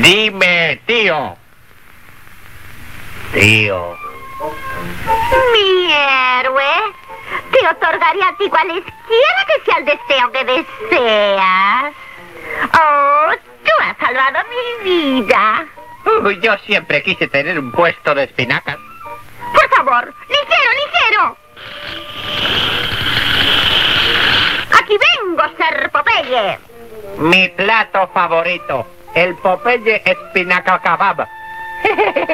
Dime, tío. Tío. Mi héroe, te otorgaría a ti cualesquiera que sea el deseo que deseas. Oh, tú has salvado mi vida. Yo siempre quise tener un puesto de espinacas. Por favor, ligero, ligero. Aquí vengo, Ser Popeye. Mi plato favorito, el Popeye espinaca kebab.